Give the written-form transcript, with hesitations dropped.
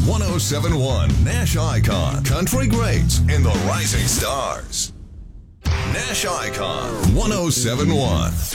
1071 Nash Icon, Country Greats, and the Rising Stars. Nash Icon 1071.